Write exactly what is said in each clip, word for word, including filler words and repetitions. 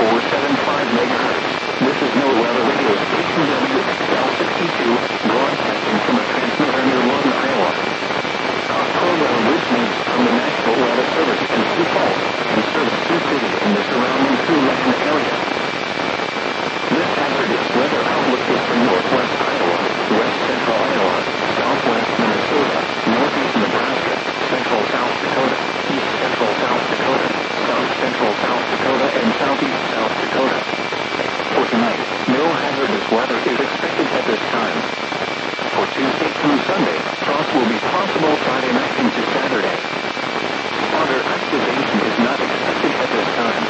four seven five megahertz. This is NOAA Weather Radio Station W X L sixty-two, broadcasting from a transmitter near Lawton, Iowa. Our program originates from the National Weather Service in Sioux Falls and serves Sioux City and the surrounding Siouxland area. This hazardous weather outlook is for northwest Iowa, west central Iowa, southwest Minnesota, northeast Nebraska, central South Dakota, east central South Dakota, south central South Dakota, and southeast South Dakota. For tonight, no hazardous weather is expected at this time. For Tuesday through Sunday, frost will be possible Friday night into Saturday. Water activation is not expected at this time.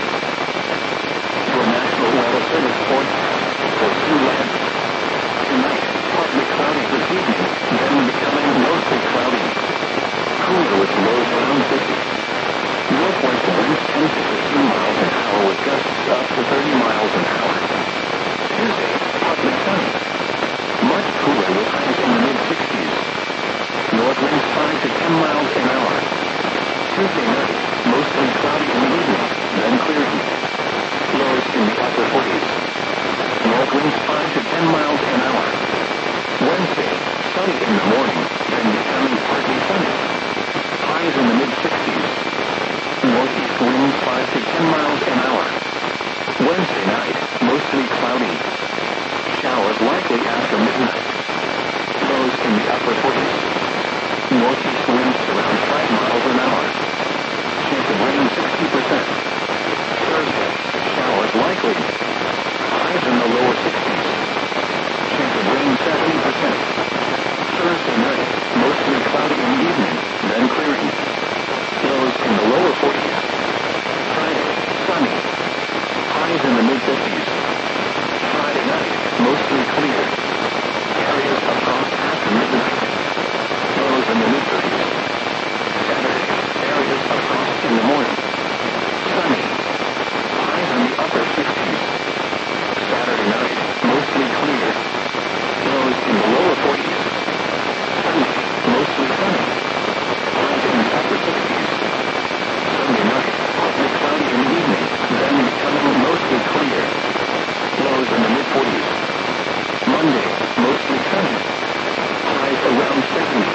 Your National Weather Service forecast for Siouxland. Tonight, partly cloudy this evening, then becoming mostly cloudy. Cooler with lows around fifty. Northwest winds ten to fifteen miles an hour with gusts up to thirty miles an hour. Tuesday, partly sunny. Much cooler with highs in the mid-sixties. North winds five to ten miles an hour. Tuesday night, mostly cloudy in the evening, then clearing. Lows in the upper forties. North winds five to ten miles an hour. Wednesday, sunny in the morning, then becoming partly sunny. Highs in the mid-sixties. Northeast winds five to ten miles an hour. Wednesday night, mostly cloudy. Showers likely after midnight. Lows in the upper forties. Northeast winds around five miles an hour. Chance of rain sixty percent. Thursday, showers likely. Highs in the lower sixties. Chance of rain seventy percent. Thursday night, mostly cloudy in the evening, then clearing. Lows in the lower forties. Friday, sunny. Highs in the mid-fifties. Friday night, mostly clear. Areas of frost after midnight. Lows in the mid-thirties. Saturday, areas of frost in the morning. Sunny. Highs in the upper sixties. Saturday night, mostly clear. Lows in the lower forties. Sunday, mostly sunny. Highs in the upper sixties. Sunday night, partly cloudy in the evening, then becoming mostly clear. Lows in the mid-forties. Monday, mostly sunny. Highs around seventy.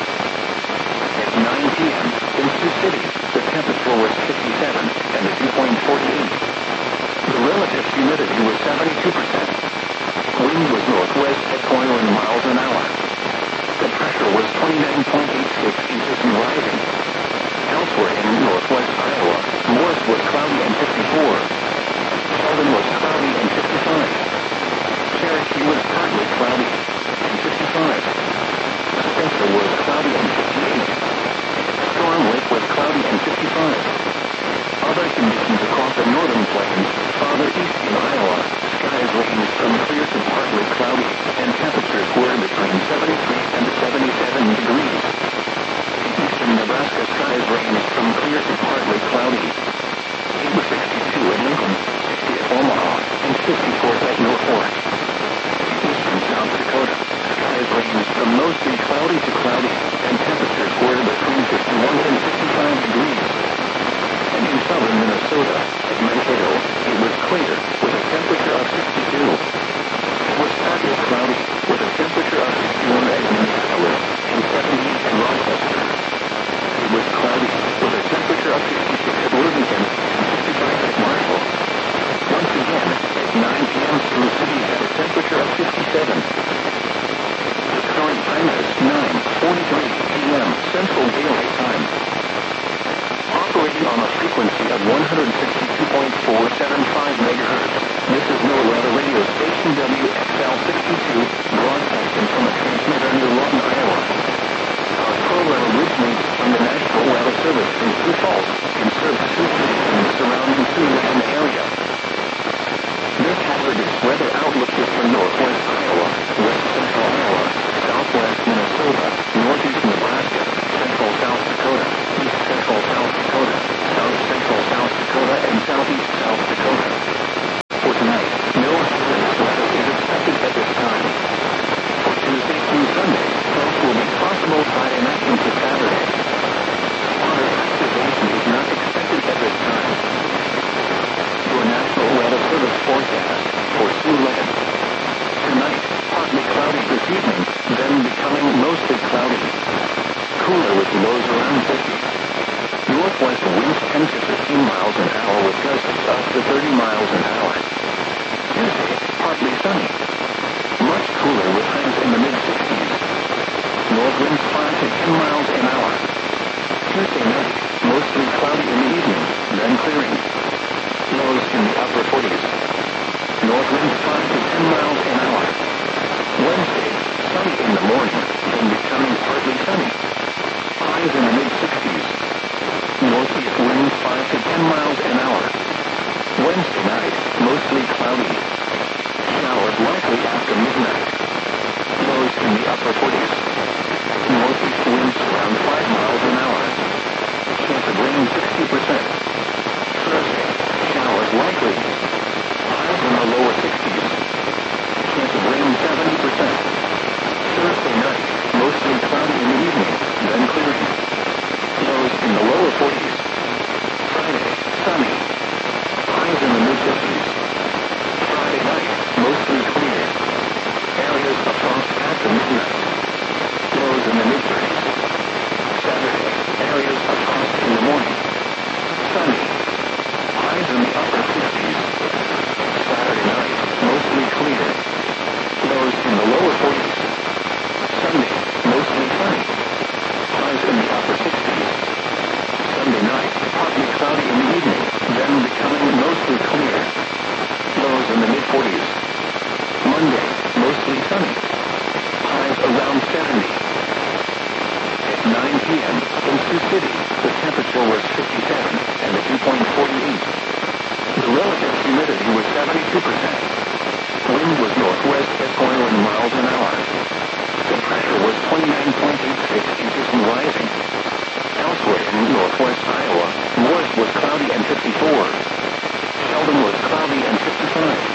At nine p.m. in Sioux City, the temperature was fifty-seven and the dew point forty-eight. The relative humidity was seventy-two percent. Wind was northwest at point one miles an hour. The pressure was twenty-nine point eight six inches and rising. Elsewhere in northwest Iowa, Morris was cloudy and fifty-four. Sheldon was cloudy and fifty-five. Cherokee was partly cloudy and fifty-five. Spencer was cloudy and fifty-eight. Storm Lake was cloudy and fifty-five. Other conditions across the northern plains, farther east in Iowa, skies ranged from clear to partly cloudy, and temperatures were between seventy-three and seventy-seven degrees. Eastern Nebraska skies ranged from clear to partly cloudy. It was sixty-two at Lincoln, sixty at Omaha, and fifty-four at Norfolk. Eastern South Dakota, skies ranged from mostly cloudy to cloudy, and temperatures were between fifty-one and fifty-five degrees. And in southern Minnesota, at Mankato, it was clear, with a temperature of sixty-two. It was partly cloudy, with a temperature of sixty-one at Minneapolis, and seventy at Rochester. It was cloudy, with a temperature of sixty-six at Worthington, and sixty-five at Marshall. Once again, at nine p.m. Sioux City had a temperature of fifty-seven. The current time is nine forty-three p.m. Central Daylight Time. Operating on a frequency of one hundred sixty-two point four seven five megahertz, this is NOAA Weather Radio Station W X L sixty-two, broadcasting from a transmitter near Lawton, Iowa. Our program originates from the National Weather Service in Sioux Falls and serves Sioux City and the surrounding Siouxland area. This hazardous weather outlook is for northwest Iowa, west central Iowa, southwest Minnesota, northeast Nebraska, central South Dakota, east central South Dakota, south central South Dakota, and southeast South Dakota. For tonight, no hazardous weather is expected at this time. For Tuesday through Sunday, frost will be possible Friday night into Saturday. Water activation is not expected at this time. Your forecast for Siouxland. Tonight, partly cloudy this evening, then becoming mostly cloudy. Cooler with lows around fifty. Northwest winds ten to fifteen miles an hour with gusts up to thirty miles an hour. Tuesday, partly sunny. Much cooler with highs in the mid-sixties. North winds five to ten miles an hour. Tuesday night, mostly cloudy in the evening, then clearing. Lows in the upper forties. North winds five to ten miles an hour. Wednesday, sunny in the morning, then becoming partly sunny. Highs in the mid-sixties. Northeast winds five to ten miles an hour. Wednesday night, mostly cloudy. Showers likely after midnight. Lows in the upper forties. Northeast winds around five miles an hour. Chance of rain sixty percent. Thursday, showers likely. Highs in the lower sixties. Chance of rain seventy percent. Thursday night, mostly cloudy in the evening, then clearing. Lows in the lower forties. Friday, sunny. Highs in the mid-fifties. Friday night, mostly clear. Areas of frost after midnight. Lows in the mid-thirties. Saturday, areas of frost in the morning. Sunny. Highs in the upper sixties. Saturday night, mostly clear. Lows in the lower forties. Sunday, mostly sunny. Highs in the upper sixties. Sunday night, partly cloudy in the evening, then becoming mostly clear. Lows in the mid-forties. Monday, mostly sunny. Highs around seventy. At nine p.m. in Sioux City, the temperature was fifty-seven and the dew point forty-eight. The relative humidity was seventy-two percent. Wind was northwest at twenty-one miles an hour. The pressure was twenty-nine point eight six inches and rising. Elsewhere in northwest Iowa, Morris was cloudy and fifty-four. Sheldon was cloudy and fifty-five.